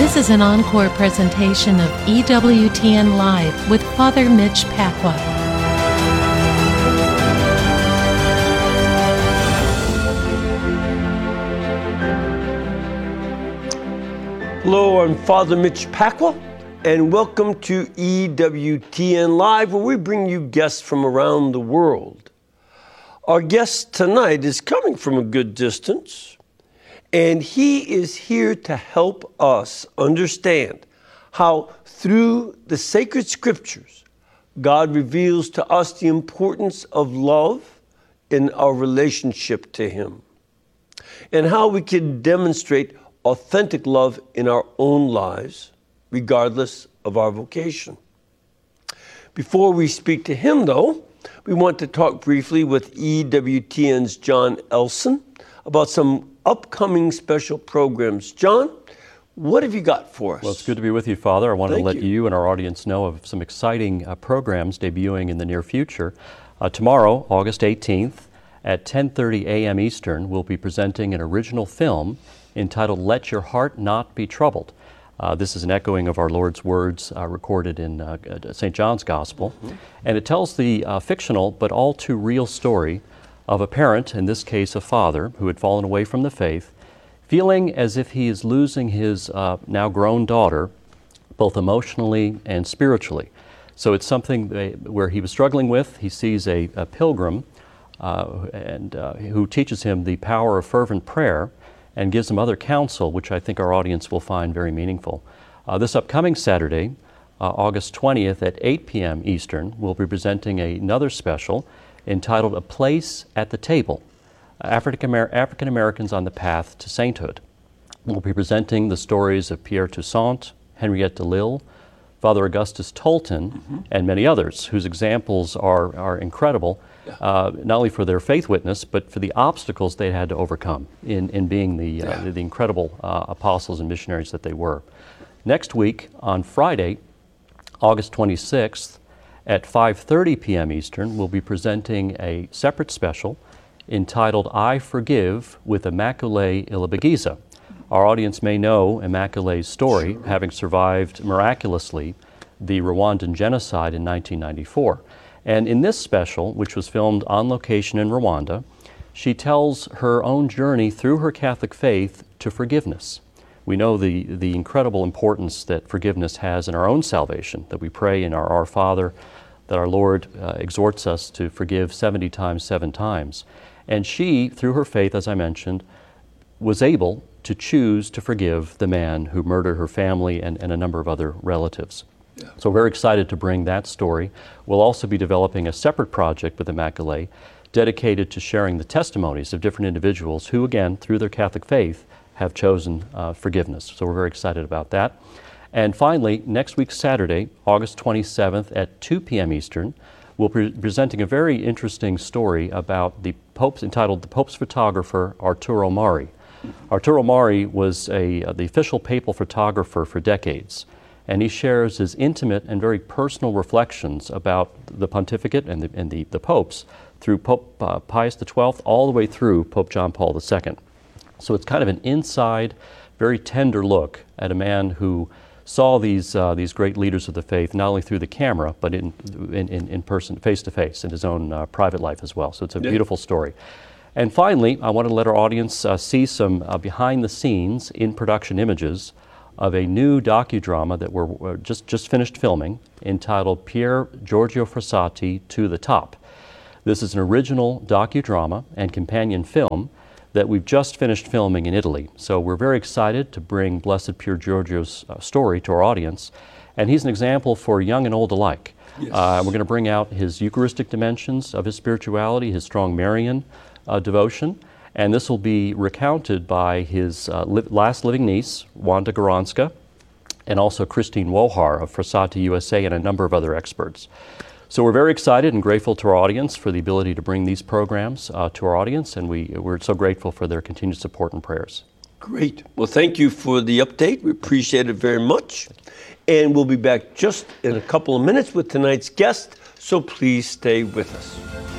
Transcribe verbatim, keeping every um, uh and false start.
This is an encore presentation of E W T N Live with Father Mitch Pacwa. Hello, I'm Father Mitch Pacwa, and welcome to E W T N Live, where we bring you guests from around the world. Our guest tonight is coming from a good distance, and he is here to help us understand how, through the sacred scriptures, God reveals to us the importance of love in our relationship to Him, and how we can demonstrate authentic love in our own lives, regardless of our vocation. Before we speak to him, though, we want to talk briefly with E W T N's John Elson about some upcoming special programs. John, what have you got for us? Well, it's good to be with you, Father. I wanted Thank to let you. you and our audience know of some exciting uh, programs debuting in the near future. Uh, tomorrow, August eighteenth, at ten thirty a.m. Eastern, we'll be presenting an original film entitled Let Your Heart Not Be Troubled. Uh, this is an echoing of our Lord's words uh, recorded in uh, Saint John's Gospel. Mm-hmm. And it tells the uh, fictional but all too real story of a parent, in this case a father, who had fallen away from the faith, feeling as if he is losing his uh, now grown daughter, both emotionally and spiritually. So it's something that, where he was struggling with. He sees a, a pilgrim uh, and uh, who teaches him the power of fervent prayer and gives him other counsel, which I think our audience will find very meaningful. Uh, this upcoming Saturday, uh, August twentieth at eight p.m. Eastern, we'll be presenting a, another special entitled A Place at the Table, African African Americans on the Path to Sainthood. We'll be presenting the stories of Pierre Toussaint, Henriette DeLille, Father Augustus Tolton, mm-hmm. and many others whose examples are, are incredible, yeah. uh, not only for their faith witness, but for the obstacles they had to overcome in, in being the, yeah. uh, the, the incredible uh, apostles and missionaries that they were. Next week, on Friday, August twenty-sixth, at five thirty p.m. Eastern, we'll be presenting a separate special entitled I Forgive with Immaculée Ilibagiza. Our audience may know Immaculate's story, sure. having survived miraculously the Rwandan genocide in nineteen ninety-four. And in this special, which was filmed on location in Rwanda, she tells her own journey through her Catholic faith to forgiveness. We know the, the incredible importance that forgiveness has in our own salvation, that we pray in our Our Father, that our Lord uh, exhorts us to forgive seventy times, seven times. And she, through her faith, as I mentioned, was able to choose to forgive the man who murdered her family and, and a number of other relatives. Yeah. So we're very excited to bring that story. We'll also be developing a separate project with Immaculée dedicated to sharing the testimonies of different individuals who, again, through their Catholic faith, have chosen uh, forgiveness. So we're very excited about that. And finally, next week, Saturday, August twenty-seventh at two p.m. Eastern, we'll be presenting a very interesting story about the Pope's, entitled The Pope's Photographer, Arturo Mari. Arturo Mari was a, uh, the official papal photographer for decades, and he shares his intimate and very personal reflections about the pontificate and the, and the, the popes through Pope uh, Pius the twelfth all the way through Pope John Paul the second. So it's kind of an inside, very tender look at a man who saw these uh, these great leaders of the faith not only through the camera, but in in, in person, face to face, in his own uh, private life as well. So it's a yeah. beautiful story. And finally, I want to let our audience uh, see some uh, behind-the-scenes, in-production images of a new docudrama that we're, we're just, just finished filming, entitled Pier Giorgio Frassati to the Top. This is an original docudrama and companion film that we've just finished filming in Italy. So we're very excited to bring Blessed Pier Giorgio's uh, story to our audience. And he's an example for young and old alike. Yes. Uh, we're going to bring out his Eucharistic dimensions of his spirituality, his strong Marian uh, devotion. And this will be recounted by his uh, li- last living niece, Wanda Goranska, and also Christine Wohar of Frassati U S A and a number of other experts. So we're very excited and grateful to our audience for the ability to bring these programs uh, to our audience, and we, we're so grateful for their continued support and prayers. Great. Well, thank you for the update. We appreciate it very much. And we'll be back just in a couple of minutes with tonight's guest, so please stay with us.